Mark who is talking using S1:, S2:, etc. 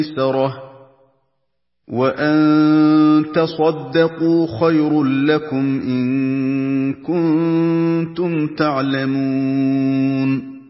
S1: مَيْسَرَةٌ وَأَن تَصَدَّقُوا خَيْرٌ لَّكُمْ إِن كُنتُمْ تَعْلَمُونَ